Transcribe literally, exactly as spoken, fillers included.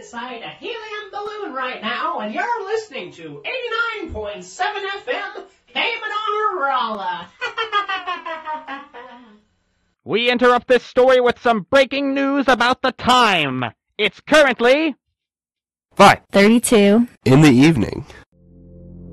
inside a helium balloon right now, and you're listening to eighty-nine point seven F M, Cayman on Rolla. We interrupt this story with some breaking news about the time. It's currently Five thirty-two in the evening.